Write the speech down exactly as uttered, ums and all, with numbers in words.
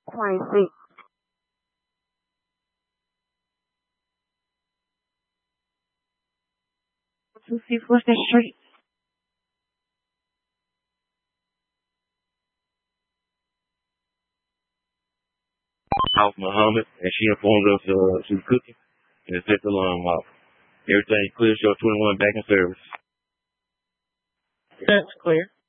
twenty-six. two six, what's that street? Off Muhammad, and she informed us uh, she was cooking and set the alarm off. Everything clear, show twenty-one back in service. That's clear.